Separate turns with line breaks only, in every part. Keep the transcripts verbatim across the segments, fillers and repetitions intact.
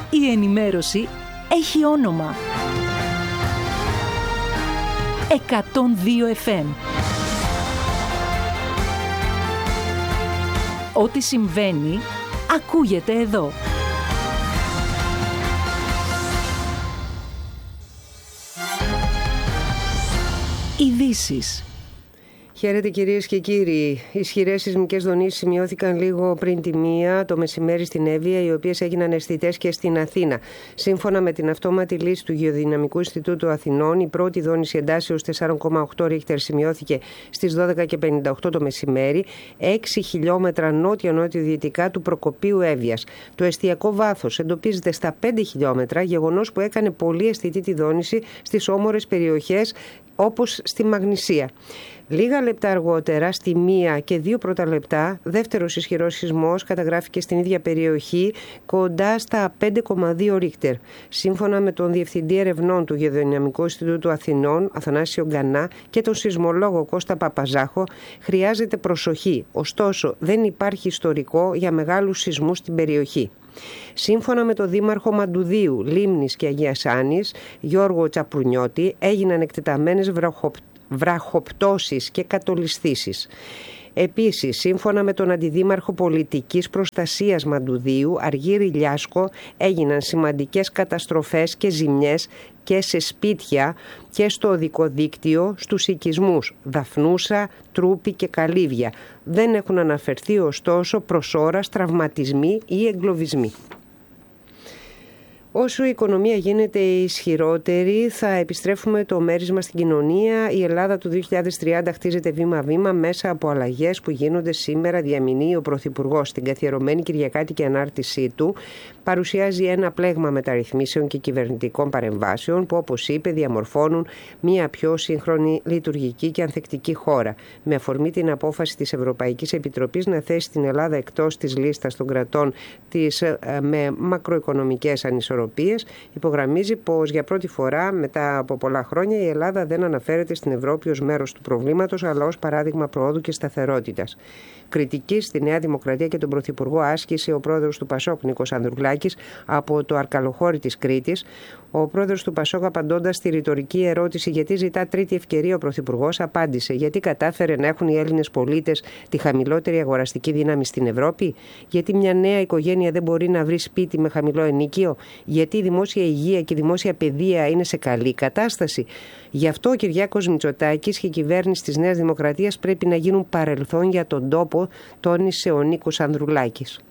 Η ενημέρωση έχει όνομα. εκατόν δύο εφ εμ. Ό,τι συμβαίνει, ακούγεται εδώ. Ειδήσεις.
Χαίρετε κυρίες και κύριοι. Ισχυρές σεισμικές δονήσεις σημειώθηκαν λίγο πριν τη μία το μεσημέρι στην Εύβοια, οι οποίες έγιναν αισθητές και στην Αθήνα. Σύμφωνα με την αυτόματη λύση του Γεωδυναμικού Ινστιτούτου Αθηνών, η πρώτη δόνηση εντάσεως τέσσερα κόμμα οκτώ ρίχτερ σημειώθηκε στις δώδεκα και πενήντα οκτώ το μεσημέρι, έξι χιλιόμετρα νότια-νότιο-δυτικά του Προκοπίου Εύβοιας. Το εστιακό βάθος εντοπίζεται στα πέντε χιλιόμετρα, γεγονός που έκανε πολύ αισθητή τη δόνηση στις όμορες περιοχές όπως στη Μαγνησία. Λίγα λεπτά αργότερα, στη μία και δύο πρώτα λεπτά, δεύτερος ισχυρός σεισμός καταγράφηκε στην ίδια περιοχή, κοντά στα πέντε κόμμα δύο ρίχτερ. Σύμφωνα με τον Διευθυντή Ερευνών του Γεωδυναμικού Ινστιτούτου Αθηνών, Αθανάσιο Γκανά, και τον σεισμολόγο Κώστα Παπαζάχο, χρειάζεται προσοχή. Ωστόσο, δεν υπάρχει ιστορικό για μεγάλους σεισμούς στην περιοχή. Σύμφωνα με τον Δήμαρχο Μαντουδίου, Λίμνης και Αγίας Άνης, Γιώργο Τσαπρουνιώτη, έγιναν εκτεταμένες βραχοπτώσεις βραχοπτώσεις και κατολισθήσεις. Επίσης, σύμφωνα με τον Αντιδήμαρχο Πολιτικής Προστασίας Μαντουδίου, Αργύρη Λιάσκο, έγιναν σημαντικές καταστροφές και ζημιές και σε σπίτια και στο οδικό δίκτυο, στους οικισμούς Δαφνούσα, Τρούπη και Καλύβια. Δεν έχουν αναφερθεί ωστόσο προς ώρας τραυματισμοί ή εγκλωβισμοί. Όσο η οικονομία γίνεται ισχυρότερη, θα επιστρέφουμε το μέρισμα στην κοινωνία. Η Ελλάδα του δύο χιλιάδες τριάντα χτίζεται βήμα-βήμα μέσα από αλλαγές που γίνονται σήμερα, διαμηνύει ο Πρωθυπουργός στην καθιερωμένη κυριακάτικη ανάρτησή του. Παρουσιάζει ένα πλέγμα μεταρρυθμίσεων και κυβερνητικών παρεμβάσεων που, όπως είπε, διαμορφώνουν μια πιο σύγχρονη, λειτουργική και ανθεκτική χώρα. Με αφορμή την απόφαση της Ευρωπαϊκής Επιτροπής να θέσει την Ελλάδα εκτός της λίστας των κρατών της με μακροοικονομικές ανισορροπίες, υπογραμμίζει πως για πρώτη φορά μετά από πολλά χρόνια η Ελλάδα δεν αναφέρεται στην Ευρώπη ως μέρος του προβλήματος, αλλά ως παράδειγμα προόδου και σταθερότητας. Κριτική στη Νέα Δημοκρατία και τον Πρωθυπουργό άσκησε ο πρόεδρος του Πασόκ, Νίκος Ανδρουλάκης, από το Αρκαλοχώρι της Κρήτης. Ο πρόεδρος του Πασόκ, απαντώντας στη ρητορική ερώτηση γιατί ζητά τρίτη ευκαιρία ο Πρωθυπουργός, απάντησε: γιατί κατάφερε να έχουν οι Έλληνες πολίτες τη χαμηλότερη αγοραστική δύναμη στην Ευρώπη, γιατί μια νέα οικογένεια δεν μπορεί να βρει σπίτι με χαμηλό ενοίκιο, γιατί η δημόσια υγεία και η δημόσια παιδεία είναι σε καλή κατάσταση. Γι' αυτό ο Κυριάκος Μητσοτάκης και η κυβέρνηση της Νέας Δημοκρατίας πρέπει να γίνουν παρελθόν για τον τόπο, τόνισε ο Νίκος Ανδρουλάκης.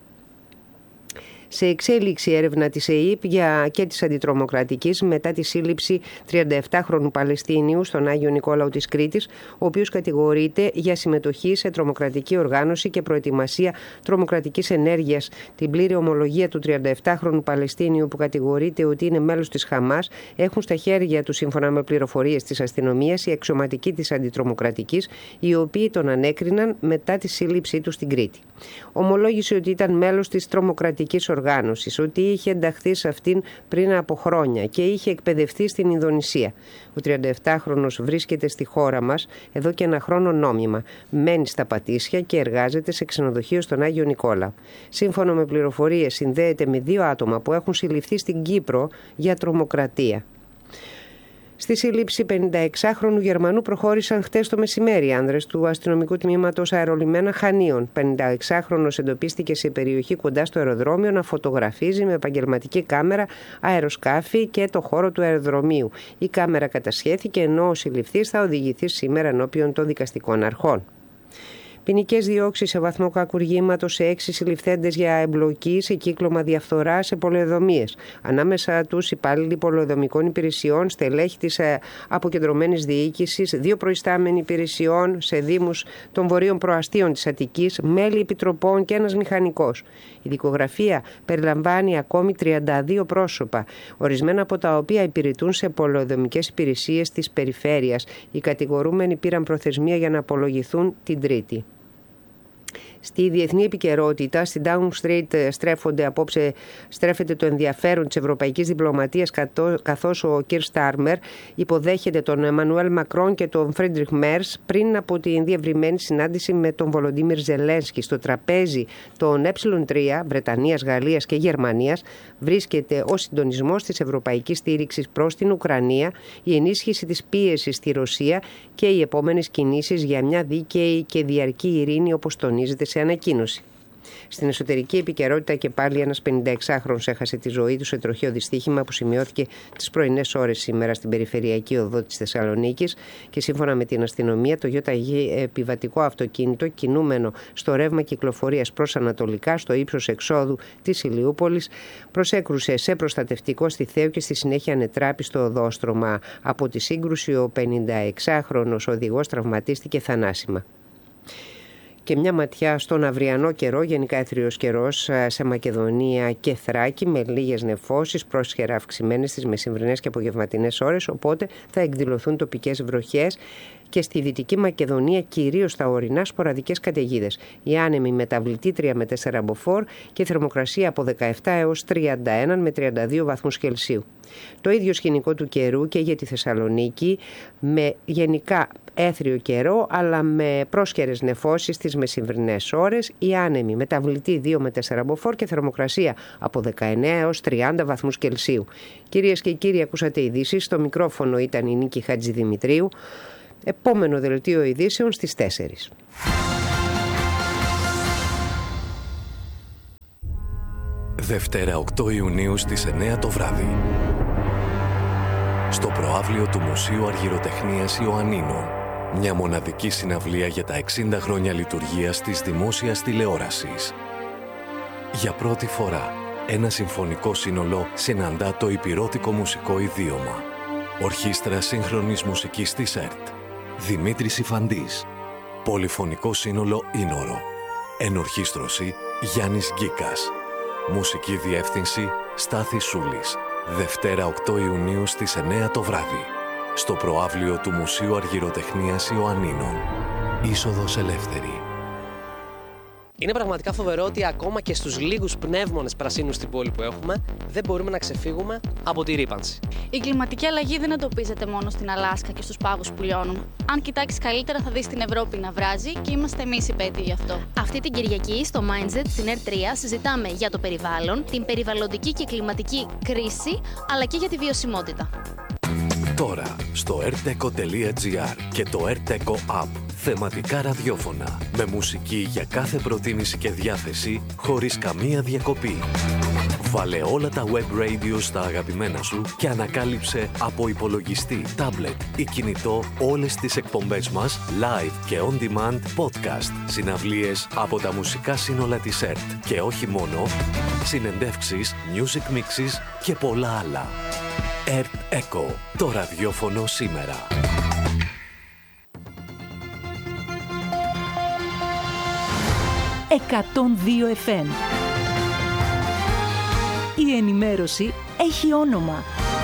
Σε εξέλιξη έρευνα της ΕΕΠ και της Αντιτρομοκρατικής μετά τη σύλληψη τριανταεπτάχρονου Παλαιστίνιου στον Άγιο Νικόλαο της Κρήτης, ο οποίος κατηγορείται για συμμετοχή σε τρομοκρατική οργάνωση και προετοιμασία τρομοκρατικής ενέργειας. Την πλήρη ομολογία του τριανταεπτάχρονου Παλαιστίνιου, που κατηγορείται ότι είναι μέλος της Χαμάς, έχουν στα χέρια του, σύμφωνα με πληροφορίες της αστυνομίας, οι αξιωματικοί της Αντιτρομοκρατικής, οι οποίοι τον ανέκριναν μετά τη σύλληψή του στην Κρήτη. Ομολόγησε ότι ήταν μέλος της τρομοκρατικής οργάνωσης, ότι είχε ενταχθεί σε αυτήν πριν από χρόνια και είχε εκπαιδευτεί στην Ινδονησία. Ο τριανταεπτάχρονος βρίσκεται στη χώρα μας εδώ και ένα χρόνο νόμιμα. Μένει στα Πατήσια και εργάζεται σε ξενοδοχείο στον Άγιο Νικόλαο. Σύμφωνα με πληροφορίες, συνδέεται με δύο άτομα που έχουν συλληφθεί στην Κύπρο για τρομοκρατία. Στη σύλληψη πενηνταεξάχρονου Γερμανού προχώρησαν χτες το μεσημέρι οι άνδρες του αστυνομικού τμήματος αερολιμένα Χανίων. πενηνταεξάχρονος εντοπίστηκε σε περιοχή κοντά στο αεροδρόμιο να φωτογραφίζει με επαγγελματική κάμερα αεροσκάφη και το χώρο του αεροδρομίου. Η κάμερα κατασχέθηκε, ενώ ο συλληφθής θα οδηγηθεί σήμερα ενώπιον των δικαστικών αρχών. Ποινικές διώξεις σε βαθμό κακουργήματος σε έξι συλληφθέντες για εμπλοκή σε κύκλωμα διαφθοράς σε πολεοδομίες. Ανάμεσα τους υπάλληλοι πολεοδομικών υπηρεσιών, στελέχη της αποκεντρωμένης διοίκησης, δύο προϊστάμενοι υπηρεσιών σε δήμους των βορείων προαστίων της Αττικής, μέλη επιτροπών και ένας μηχανικός. Η δικογραφία περιλαμβάνει ακόμη τριάντα δύο πρόσωπα, ορισμένα από τα οποία υπηρετούν σε πολεοδομικές υπηρεσίες της περιφέρειας. Οι κατηγορούμενοι πήραν προθεσμία για να απολογηθούν την Τρίτη. Στη διεθνή επικαιρότητα, στην Downing Street στρέφονται απόψε, στρέφεται το ενδιαφέρον της ευρωπαϊκής διπλωματίας, καθώς ο Κιρ Στάρμερ υποδέχεται τον Εμμανουέλ Μακρόν και τον Φρέντριχ Μέρς πριν από την διευρυμένη συνάντηση με τον Βολοντίμιρ Ζελένσκι. Στο τραπέζι των ε τρία, Βρετανίας, Γαλλίας και Γερμανίας, βρίσκεται ο συντονισμός της ευρωπαϊκής στήριξης προς την Ουκρανία, η ενίσχυση της πίεσης στη Ρωσία και οι επόμενες κινήσεις για μια δίκαιη και διαρκή ειρήνη, όπως τονίζεται σε ανακοίνωση. Στην εσωτερική επικαιρότητα και πάλι ένας πενηνταεξάχρονος έχασε τη ζωή του σε τροχαίο δυστύχημα που σημειώθηκε τις πρωινές ώρες σήμερα στην περιφερειακή οδό της Θεσσαλονίκης και σύμφωνα με την αστυνομία το ΙΓ επιβατικό αυτοκίνητο κινούμενο στο ρεύμα κυκλοφορίας προς ανατολικά στο ύψος εξόδου της Ηλιούπολης προσέκρουσε σε προστατευτικό στη Θέο και στη συνέχεια ανετράπη στο οδόστρωμα. Από τη σύγκρουση ο πενηνταεξάχρονος οδηγός τραυματίστηκε θανάσιμα. Και μια ματιά στον αυριανό καιρό, γενικά έθριος καιρός σε Μακεδονία και Θράκη με λίγες νεφώσεις, πρόσχερα αυξημένες στις μεσημβρινές και απογευματινές ώρες, οπότε θα εκδηλωθούν τοπικές βροχές και στη Δυτική Μακεδονία κυρίως στα ορεινά σποραδικές καταιγίδες. Η άνεμη μεταβλητή τρία με τέσσερα μποφόρ και η θερμοκρασία από δεκαεπτά έως τριάντα ένα με τριάντα δύο βαθμούς Κελσίου. Το ίδιο σκηνικό του καιρού και για τη Θεσσαλονίκη με γενικά έθριο καιρό αλλά με πρόσχερες νεφώσεις στις μεσημβρινές ώρες, η άνεμη μεταβλητή δύο με τέσσερα μποφόρ και θερμοκρασία από δεκαεννέα έως τριάντα βαθμούς Κελσίου. Κυρίες και κύριοι, ακούσατε ειδήσεις. Στο μικρόφωνο ήταν η Νίκη Χατζηδημητρίου. Επόμενο δελτίο ειδήσεων στις τέσσερις.
Δευτέρα οκτώ Ιουνίου στις εννέα το βράδυ. Στο προαύλιο του Μουσείου Αργυροτεχνίας Ιωαννίνων. Μια μοναδική συναυλία για τα εξήντα χρόνια λειτουργίας της δημόσιας τηλεόρασης. Για πρώτη φορά, ένα συμφωνικό σύνολο συναντά το υπηρώτικο μουσικό ιδίωμα. Ορχήστρα σύγχρονης μουσικής της ΕΡΤ. Δημήτρης Ιφαντής. Πολυφωνικό σύνολο Ήνορο. Ενορχήστρωση Γιάννης Γκίκας. Μουσική διεύθυνση Στάθης Σούλης. Δευτέρα οκτώ Ιουνίου στις εννέα το βράδυ. Στο προαύλιο του Μουσείου Αργυροτεχνίας Ιωαννίνων. Είσοδος ελεύθερη.
Είναι πραγματικά φοβερό ότι ακόμα και στους λίγους πνεύμονες πρασίνους στην πόλη που έχουμε, δεν μπορούμε να ξεφύγουμε από τη ρύπανση.
Η κλιματική αλλαγή δεν εντοπίζεται μόνο στην Αλάσκα και στους πάγους που λιώνουν. Αν κοιτάξεις καλύτερα, θα δεις την Ευρώπη να βράζει και είμαστε εμείς υπέτειοι γι' αυτό.
Αυτή την Κυριακή στο Mindset στην ΕΡΤ τρία συζητάμε για το περιβάλλον, την περιβαλλοντική και κλιματική κρίση, αλλά και για τη βιωσιμότητα.
Τώρα στο ερτέκο τελεία τζι άρ και το ερτέκο App. Θεματικά ραδιόφωνα με μουσική για κάθε προτίμηση και διάθεση χωρίς καμία διακοπή. Βάλε όλα τα web radio στα αγαπημένα σου και ανακάλυψε από υπολογιστή, τάμπλετ ή κινητό όλες τις εκπομπές μας live και on demand podcast, συναυλίες από τα μουσικά σύνολα της ΕΡΤ και όχι μόνο, συνεντεύξεις, music mixes και πολλά άλλα. ΕΡΤ Echo, το ραδιόφωνο σήμερα.
εκατόν δύο εφ εμ. Η ενημέρωση έχει όνομα.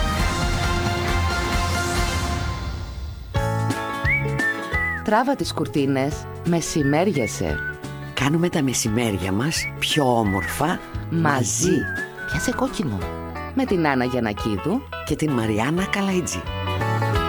Τράβα τις κουρτίνες, μεσημέριασε.
Κάνουμε τα μεσημέρια μας πιο όμορφα μαζί.
Πιάσε κόκκινο. Με την Άννα Γιαννακίδου
και την Μαριάννα Καλαϊτζή.